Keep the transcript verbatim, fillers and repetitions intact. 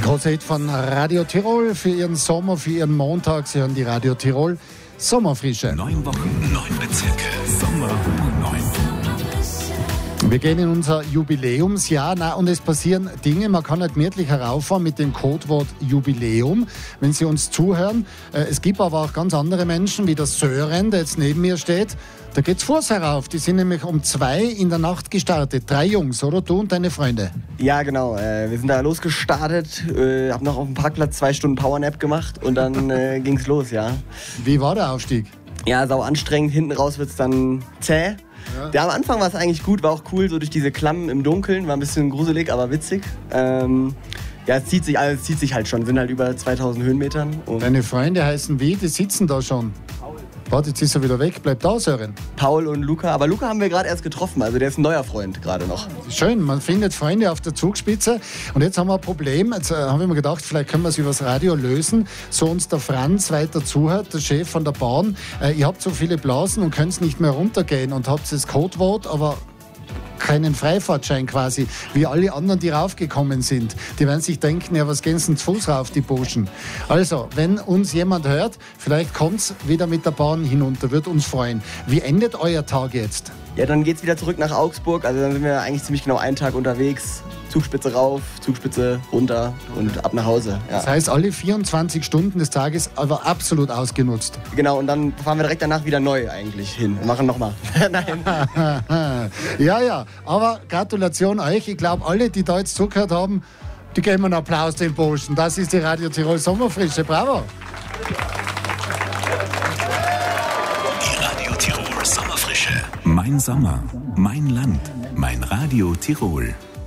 Großer Hit von Radio Tirol für Ihren Sommer, für Ihren Montag. Sie hören die Radio Tirol Sommerfrische. Neun Wochen, neun Bezirke, Sommer neun. Wir gehen in unser Jubiläumsjahr, na, und es passieren Dinge. Man kann nicht gemütlich herauffahren mit dem Codewort Jubiläum, wenn Sie uns zuhören. Es gibt aber auch ganz andere Menschen, wie der Sören, der jetzt neben mir steht. Da geht's Fuß herauf. Die sind nämlich um zwei in der Nacht gestartet. Drei Jungs, oder? Du und deine Freunde. Ja, genau. Äh, wir sind da losgestartet. Äh, hab noch auf dem Parkplatz zwei Stunden Powernap gemacht und dann äh, ging's los, ja. Wie war der Aufstieg? Ja, sau anstrengend. Hinten raus wird's dann zäh. Ja. Der am Anfang war es eigentlich gut, war auch cool, so durch diese Klammen im Dunkeln. War ein bisschen gruselig, aber witzig. Ähm, ja, es zieht sich, alles zieht sich halt schon. Sind halt über zweitausend Höhenmetern. Und deine Freunde heißen wie? Die sitzen da schon. Warte, jetzt ist er wieder weg. Bleib da, Sören. Paul und Luca. Aber Luca haben wir gerade erst getroffen. Also der ist ein neuer Freund gerade noch. Schön, man findet Freunde auf der Zugspitze. Und jetzt haben wir ein Problem. Jetzt äh, haben wir mir gedacht, vielleicht können wir es übers Radio lösen. So uns der Franz weiter zuhört, der Chef von der Bahn. Äh, ihr habt so viele Blasen und könnt nicht mehr runtergehen und habt das Codewort, aber keinen Freifahrtschein quasi, wie alle anderen, die raufgekommen sind. Die werden sich denken, ja, was gehen sie zu Fuß rauf, die Burschen. Also, wenn uns jemand hört, vielleicht kommt's wieder mit der Bahn hinunter, wird uns freuen. Wie endet euer Tag jetzt? Ja, dann geht's wieder zurück nach Augsburg. Also dann sind wir eigentlich ziemlich genau einen Tag unterwegs. Zugspitze rauf, Zugspitze runter und ab nach Hause. Ja. Das heißt, alle vierundzwanzig Stunden des Tages aber absolut ausgenutzt. Genau, und dann fahren wir direkt danach wieder neu eigentlich hin und machen nochmal. Nein. Ja, ja, aber Gratulation euch. Ich glaube, alle, die da jetzt zugehört haben, die geben einen Applaus den Burschen. Das ist die Radio Tirol Sommerfrische. Bravo! Die Radio Tirol Sommerfrische. Mein Sommer, mein Land, mein Radio Tirol.